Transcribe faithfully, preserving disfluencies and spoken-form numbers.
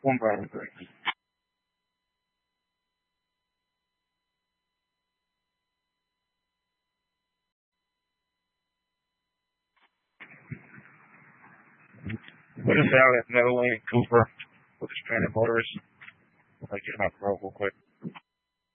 One brown and green. What is out at Meadowlane Cooper with the stranded motorist? I'll get him out the road real quick.